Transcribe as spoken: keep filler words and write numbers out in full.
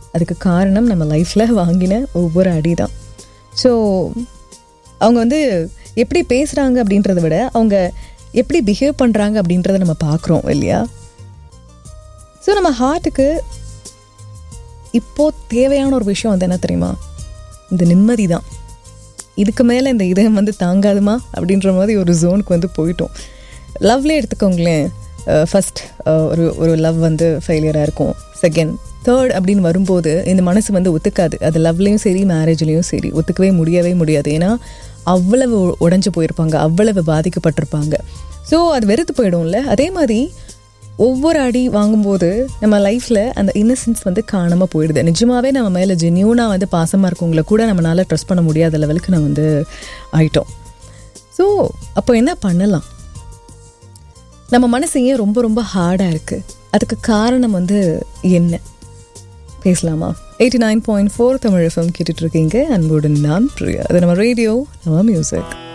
அதுக்கு காரணம் நம்ம லைஃப்பில் வாங்கின ஒவ்வொரு அடி தான். ஸோ அவங்க வந்து எப்படி பேசுகிறாங்க அப்படின்றத விட அவங்க எப்படி பிஹேவ் பண்ணுறாங்க அப்படின்றத நம்ம பார்க்குறோம் இல்லையா? ஸோ நம்ம ஹார்ட்டுக்கு இப்போது தேவையான ஒரு விஷயம் வந்து என்ன தெரியுமா? இந்த நிம்மதி தான். இதுக்கு மேலே இந்த இதயம் வந்து தாங்காதுமா அப்படின்ற மாதிரி ஒரு ஜோனுக்கு வந்து போயிட்டோம். லவ்லேயே எடுத்துக்கோங்களேன். ஃபஸ்ட் ஒரு ஒரு லவ் வந்து ஃபெயிலியராக இருக்கும், செகண்ட் தேர்ட் அப்படின்னு வரும்போது இந்த மனசு வந்து ஒத்துக்காது. அது லவ்லேயும் சரி மேரேஜ்லேயும் சரி ஒத்துக்கவே முடியவே முடியாது. ஏன்னா அவ்வளவு உடைஞ்சு போயிருப்பாங்க, அவ்வளவு பாதிக்கப்பட்டிருப்பாங்க. ஸோ அது வெறுத்து போயிடும்ல. அதே மாதிரி ஒவ்வொரு அடி வாங்கும்போது நம்ம லைஃப்பில் அந்த இன்னசென்ஸ் வந்து காணாமல் போயிடுது. நிஜமாகவே நம்ம மேலே ஜென்யூனாக வந்து பாசமாக இருக்கவங்கள கூட நம்மளால் ட்ரஸ்ட் பண்ண முடியாத லெவலுக்கு நம்ம வந்து ஆயிட்டோம். ஸோ அப்போ என்ன பண்ணலாம்? நம்ம மனசு ஏன் ரொம்ப ரொம்ப ஹார்டாக இருக்குது? அதுக்கு காரணம் வந்து என்ன? பேசலாமா? Eighty nine point four Tamil FM கேட்டுட்ருக்கீங்க. அன்போடு நான் பிரியா. அது நம்ம ரேடியோ, நம்ம மியூசிக்.